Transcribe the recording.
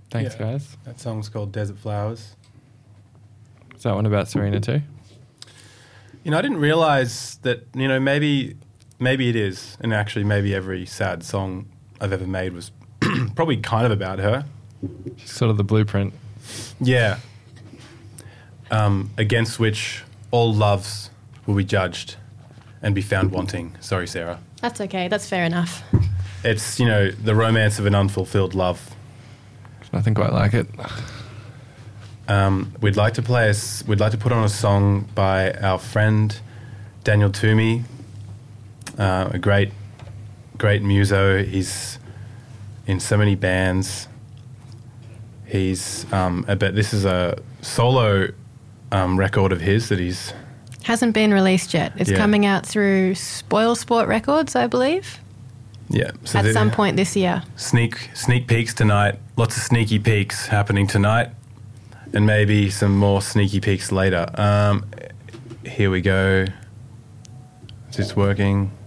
Thanks, guys. That song's called Desert Flowers. Is that one about Serena too? You know, I didn't realise that, you know, maybe it is. And actually maybe every sad song I've ever made was probably kind of about her. She's sort of the blueprint. Yeah. Against which all loves will be judged and be found wanting. Sorry, Sarah. That's okay. That's fair enough. It's, you know, the romance of an unfulfilled love. There's nothing quite like it. We'd like to put on a song by our friend Daniel Toomey, a great muso. He's in so many bands. But this is a solo record of his that he's... Hasn't been released yet. It's coming out through Spoil Sport Records, I believe. Yeah. So at some point this year. Sneak peeks tonight. Lots of sneaky peeks happening tonight. And maybe some more sneaky peeks later. Here we go. Is this working?